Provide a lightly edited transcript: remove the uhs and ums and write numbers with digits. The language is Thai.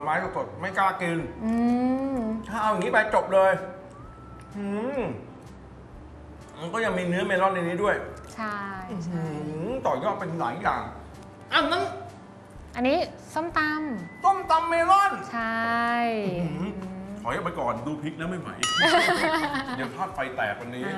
ไม้สดๆไม่กล้ากินถ้าเอาอย่างนี้ไปจบเลยมันก็ยังมีเนื้อเมลอนในนี้ด้วยใช่ต่อยอดเป็นหลายอย่างอันนี้ส้มตำเมลอนใช่ถอยออกไปก่อนดูพริกนะไม่ไหว เดี๋ยวทอดไฟแตกวันนี้